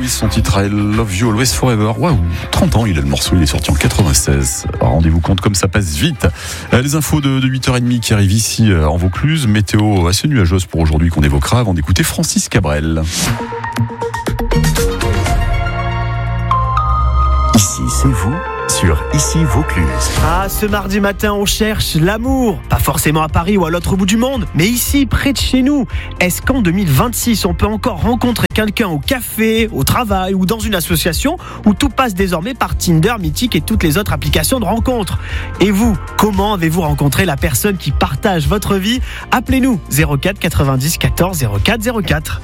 Smith, son titre I Love You Always Forever. Waouh, 30 ans il a le morceau, il est sorti en 96. Rendez-vous compte comme ça passe vite. Les infos de 8h30 qui arrivent ici en Vaucluse. Météo assez nuageuse pour aujourd'hui qu'on évoquera avant d'écouter Francis Cabrel. Ici, c'est vous sur Ici Vaucluse. Ah, ce mardi matin, on cherche l'amour. Pas forcément à Paris ou à l'autre bout du monde, mais ici, près de chez nous. Est-ce qu'en 2026, on peut encore rencontrer quelqu'un au café, au travail ou dans une association où tout passe désormais par Tinder, Mythique et toutes les autres applications de rencontres? Et vous, comment avez-vous rencontré la personne qui partage votre vie? Appelez-nous 04 90 14 04 04.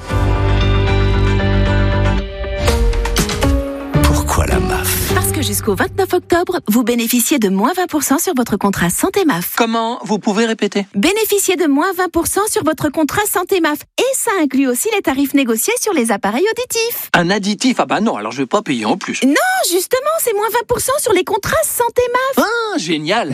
Pourquoi la MAF? Parce que jusqu'au 29 octobre, vous bénéficiez de moins 20% sur votre contrat Santé MAF. Comment? Vous pouvez répéter? Bénéficiez de moins 20% sur votre contrat Santé MAF. Et ça inclut aussi les tarifs négociés sur les appareils auditifs. Un additif? Ah bah non, alors je vais pas payer en plus. Non, justement, c'est moins 20% sur les contrats Santé MAF. Ah, génial!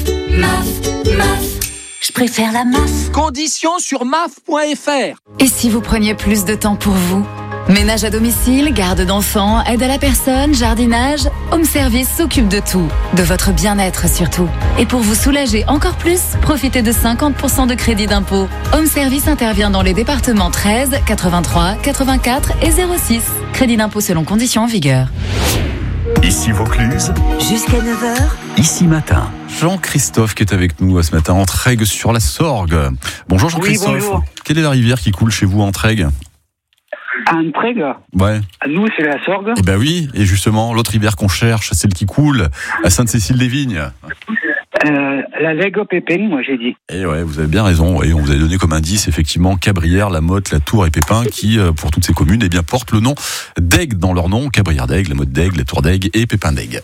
MAF. Je préfère la MAF. Conditions sur maf.fr. Et si vous preniez plus de temps pour vous? Ménage à domicile, garde d'enfants, aide à la personne, jardinage, Home Service s'occupe de tout, de votre bien-être surtout. Et pour vous soulager encore plus, profitez de 50% de crédit d'impôt. Home Service intervient dans les départements 13, 83, 84 et 06. Crédit d'impôt selon conditions en vigueur. Ici Vaucluse, Jusqu'à 9h. Ici Matin. Jean-Christophe qui est avec nous ce matin en Trègues sur la Sorgue. Bonjour Jean-Christophe. Oui, bonjour. Quelle est la rivière qui coule chez vous en Trègues? En Trègues, Ouais. nous c'est la Sorgue. Eh ben oui, et justement, l'autre rivière qu'on cherche, celle qui coule à Sainte-Cécile-des-Vignes. La Lègue Pépin, moi j'ai dit. Et ouais, vous avez bien raison. Et on vous a donné comme indice, effectivement, Cabrières, La Motte, La Tour et Pépin, qui, pour toutes ces communes, eh bien, portent le nom d'Aigle dans leur nom. Cabrières d'Aigle, La Motte d'Aigle, La Tour d'Aigle et Pépin d'Aigle.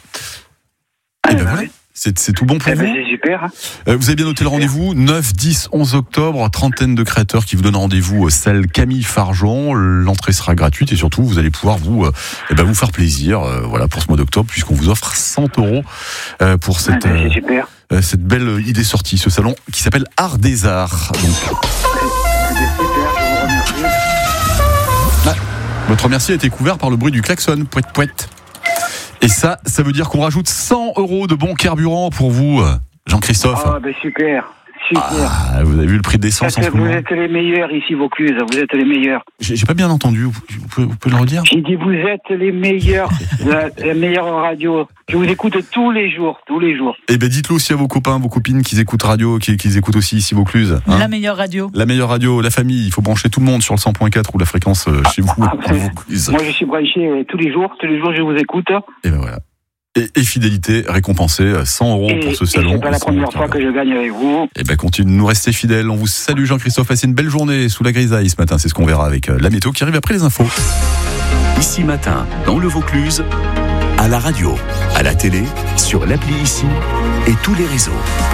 Et ben voilà. C'est tout bon pour vous. C'est super. Vous avez bien noté le rendez-vous, 9, 10, 11 octobre, trentaine de créateurs qui vous donnent rendez-vous au salle Camille Fargeon. L'entrée sera gratuite et surtout vous allez pouvoir vous faire plaisir voilà, pour ce mois d'octobre puisqu'on vous offre 100 € pour cette, c'est super. Cette belle idée sortie, ce salon qui s'appelle Art des Arts. Donc, C'est super, je vous remercie. votre merci a été couvert par le bruit du klaxon, pouet pouet. Et ça veut dire qu'on rajoute 100 € de bon carburant pour vous, Jean-Christophe. Ah, ben super. Ah, vous avez vu le prix de l'essence en ce moment? Vous êtes les meilleurs ici, Vaucluse. Vous êtes les meilleurs. J'ai pas bien entendu. Vous pouvez le redire? J'ai dit vous êtes les meilleurs. la meilleure radio. Je vous écoute tous les jours. Eh ben, dites-le aussi à vos copains, vos copines qui écoutent radio, qui écoutent aussi ici Vaucluse. Hein, la meilleure radio. La meilleure radio, la famille. Il faut brancher tout le monde sur le 100.4 ou la fréquence chez vous. Vaucluse. Moi, je suis branché tous les jours. Tous les jours, je vous écoute. Et ben voilà. Et fidélité récompensée, 100 € pour ce salon. C'est pas la première fois que je gagne avec vous. Et ben continuez de nous rester fidèles. On vous salue Jean-Christophe. Passez une belle journée sous la grisaille ce matin. C'est ce qu'on verra avec la météo qui arrive après les infos. Ici Matin, dans le Vaucluse, à la radio, à la télé, sur l'appli Ici et tous les réseaux.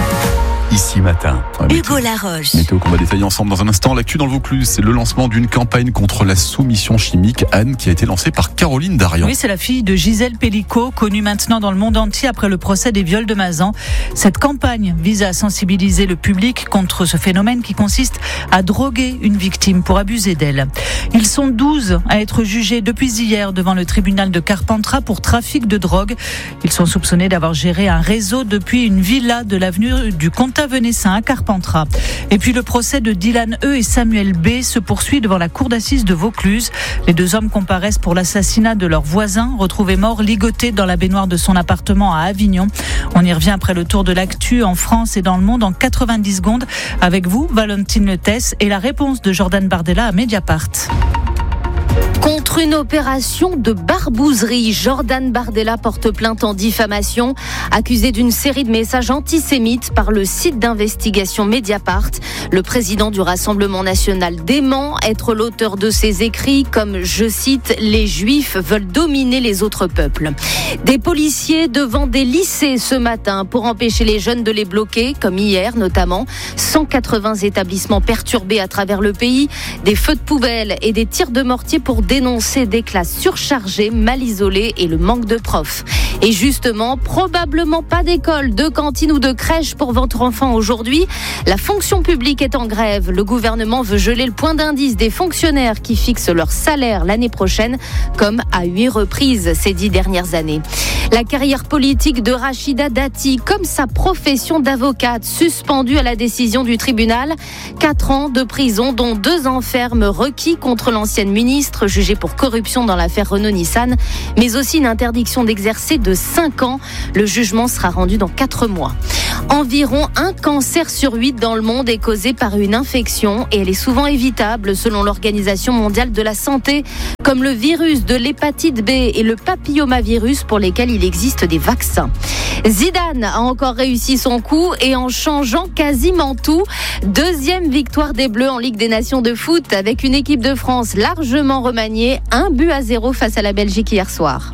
Ici Matin. Hugo Laroche. Météo qu'on va détailler ensemble dans un instant. L'actu dans le Vaucluse, c'est le lancement d'une campagne contre la soumission chimique, Anne, qui a été lancée par Caroline Darian. Oui, c'est la fille de Gisèle Pellicot, connue maintenant dans le monde entier après le procès des viols de Mazan. Cette campagne vise à sensibiliser le public contre ce phénomène qui consiste à droguer une victime pour abuser d'elle. Ils sont 12 à être jugés depuis hier devant le tribunal de Carpentras pour trafic de drogue. Ils sont soupçonnés d'avoir géré un réseau depuis une villa de l'avenue du Comte-Avenessin à Carpentras. Et puis le procès de Dylan E et Samuel B se poursuit devant la cour d'assises de Vaucluse. Les deux hommes comparaissent pour l'assassinat de leur voisin, retrouvé mort ligoté dans la baignoire de son appartement à Avignon. On y revient après le tour de l'actu en France et dans le monde en 90 secondes. Avec vous, Valentine Letès, et la réponse de Jordan Bardella à Mediapart. Contre une opération de barbouzerie, Jordan Bardella porte plainte en diffamation, accusé d'une série de messages antisémites par le site d'investigation Mediapart. Le président du Rassemblement national dément être l'auteur de ces écrits comme, je cite, « Les Juifs veulent dominer les autres peuples ». Des policiers devant des lycées ce matin pour empêcher les jeunes de les bloquer, comme hier notamment. 180 établissements perturbés à travers le pays, des feux de poubelle et des tirs de mortier pour dénoncé des classes surchargées, mal isolées et le manque de profs. Et justement, probablement pas d'école, de cantine ou de crèche pour votre enfant aujourd'hui. La fonction publique est en grève. Le gouvernement veut geler le point d'indice des fonctionnaires qui fixent leur salaire l'année prochaine, comme à 8 reprises ces 10 dernières années. La carrière politique de Rachida Dati, comme sa profession d'avocate, suspendue à la décision du tribunal. 4 ans de prison, dont 2 ans ferme requis contre l'ancienne ministre jugée pour corruption dans l'affaire Renault-Nissan, mais aussi une interdiction d'exercer de 5 ans. Le jugement sera rendu dans 4 mois. Environ 1 cancer sur 8 dans le monde est causé par une infection et elle est souvent évitable selon l'Organisation mondiale de la santé, comme le virus de l'hépatite B et le papillomavirus pour lesquels il existe des vaccins. Zidane a encore réussi son coup et en changeant quasiment tout. 2e victoire des Bleus en Ligue des Nations de foot avec une équipe de France largement remaniée. 1-0 face à la Belgique hier soir.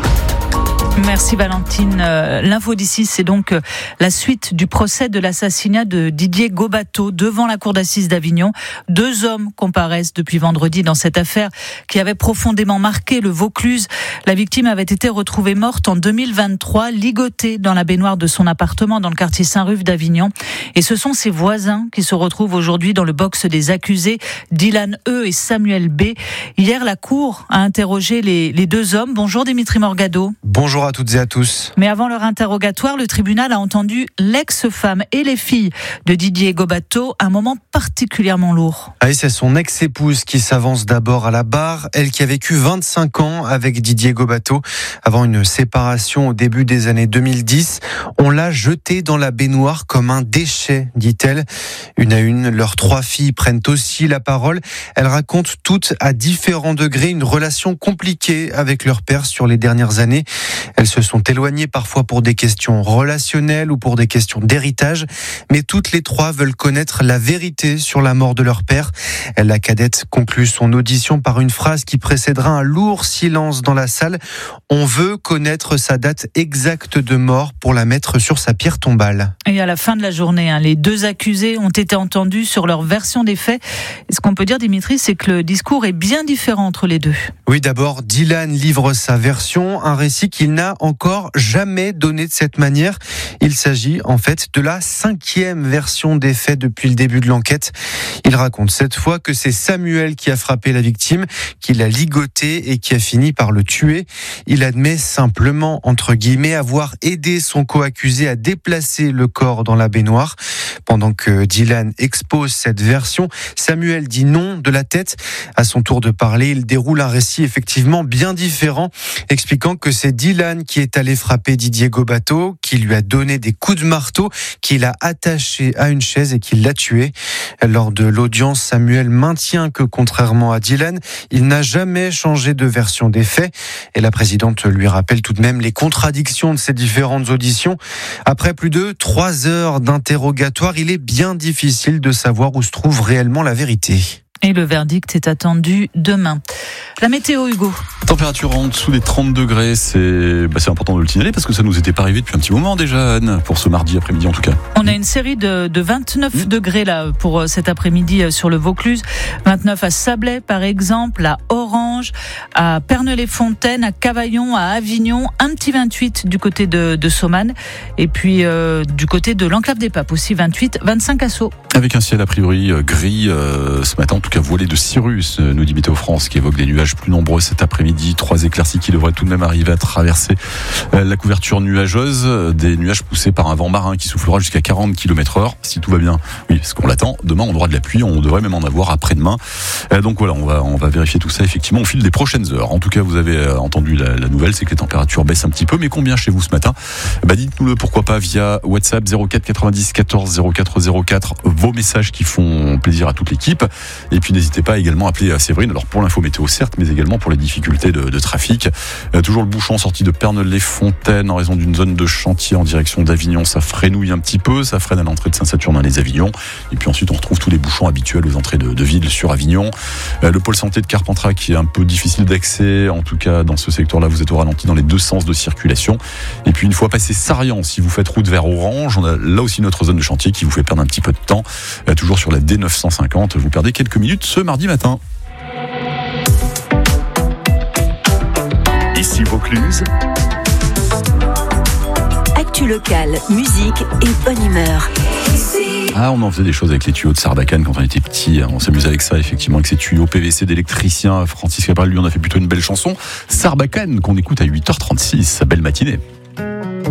Merci Valentine. L'info d'ici, c'est donc la suite du procès de l'assassinat de Didier Gobateau devant la cour d'assises d'Avignon. 2 hommes comparaissent depuis vendredi dans cette affaire qui avait profondément marqué le Vaucluse. La victime avait été retrouvée morte en 2023, ligotée dans la baignoire de son appartement dans le quartier Saint-Ruf d'Avignon. Et ce sont ses voisins qui se retrouvent aujourd'hui dans le box des accusés, Dylan E et Samuel B. Hier, la cour a interrogé les 2 hommes. Bonjour Dimitri Morgado. Bonjour à toutes et à tous. Mais avant leur interrogatoire, le tribunal a entendu l'ex-femme et les filles de Didier Gobateau, un moment particulièrement lourd. Ah, c'est son ex-épouse qui s'avance d'abord à la barre, elle qui a vécu 25 ans avec Didier Gobateau avant une séparation au début des années 2010. On l'a jeté dans la baignoire comme un déchet, dit-elle. Une à une, leurs 3 filles prennent aussi la parole. Elles racontent toutes à différents degrés une relation compliquée avec leur père sur les dernières années. Elles se sont éloignées parfois pour des questions relationnelles ou pour des questions d'héritage, mais toutes les 3 veulent connaître la vérité sur la mort de leur père. La cadette conclut son audition par une phrase qui précédera un lourd silence dans la salle. On veut connaître sa date exacte de mort pour la mettre sur sa pierre tombale. Et à la fin de la journée, les 2 accusés ont été entendus sur leur version des faits. Et ce qu'on peut dire, Dimitri, c'est que le discours est bien différent entre les 2. Oui, d'abord, Dylan livre sa version, un récit qu'il n'a encore jamais donné de cette manière. Il s'agit en fait de la 5e version des faits depuis le début de l'enquête. Il raconte cette fois que c'est Samuel qui a frappé la victime, qui l'a ligoté et qui a fini par le tuer. Il admet simplement, entre guillemets, avoir aidé son co-accusé à déplacer le corps dans la baignoire. Pendant que Dylan expose cette version, Samuel dit non de la tête. À son tour de parler, il déroule un récit effectivement bien différent, expliquant que c'est Dylan qui est allé frapper Didier Gobateau, qui lui a donné des coups de marteau, qui l'a attaché à une chaise et qui l'a tué. Lors de l'audience, Samuel maintient que contrairement à Dylan, il n'a jamais changé de version des faits. Et la présidente lui rappelle tout de même les contradictions de ces différentes auditions. Après plus de 3 heures d'interrogatoire, il est bien difficile de savoir où se trouve réellement la vérité. Et le verdict est attendu demain. La météo, Hugo. Température en dessous des 30 degrés, c'est important de le signaler parce que ça nous était pas arrivé depuis un petit moment déjà, Anne, pour ce mardi après-midi en tout cas. On a une série de 29 degrés là pour cet après-midi sur le Vaucluse. 29 à Sablé par exemple, à Orange, à Perney-les-Fontaines, à Cavaillon, à Avignon, un petit 28 du côté de Somanes et puis du côté de l'Enclave des Papes aussi 28, 25 à Sceaux. Avec un ciel a priori gris ce matin, en tout cas voilé de cirrus, nous dit Météo France, qui évoque des nuages plus nombreux cet après-midi. 3 éclaircies qui devraient tout de même arriver à traverser la couverture nuageuse. Des nuages poussés par un vent marin qui soufflera jusqu'à 40 km/h. Si tout va bien, oui, parce qu'on l'attend. Demain, on aura de la pluie. On devrait même en avoir après-deme. Donc voilà, on va vérifier tout ça effectivement au fil des prochaines heures. En tout cas, vous avez entendu la nouvelle, c'est que les températures baissent un petit peu. Mais combien chez vous ce matin ? Dites-nous-le, pourquoi pas, via WhatsApp 04 90 14 04 04. Vos messages qui font plaisir à toute l'équipe. Et puis n'hésitez pas également à appeler Séverine. Alors pour l'info météo certes, mais également pour les difficultés de trafic. Toujours le bouchon sorti de Perney-les-Fontaines en raison d'une zone de chantier en direction d'Avignon. Ça frénouille un petit peu, ça freine à l'entrée de Saint-Saturnin-les-Avignons. Et puis ensuite on retrouve tous les bouchons habituels aux entrées de ville sur Avignon. Le pôle santé de Carpentras qui est un peu difficile d'accès. En tout cas dans ce secteur-là, vous êtes au ralenti dans les 2 sens de circulation. Et puis une fois passé Sarian, si vous faites route vers Orange, on a là aussi notre zone de chantier qui vous fait perdre un petit peu de temps. Toujours sur la D950, vous perdez quelques minutes ce mardi matin. Ici Vaucluse. Actu locale, musique et bonne humeur. Ah, on en faisait des choses avec les tuyaux de Sarbacane quand on était petit. On s'amusait avec ça, effectivement, avec ces tuyaux PVC d'électricien. Francis Cabrel, lui, on a fait plutôt une belle chanson. Sarbacane, qu'on écoute à 8h36. Belle matinée.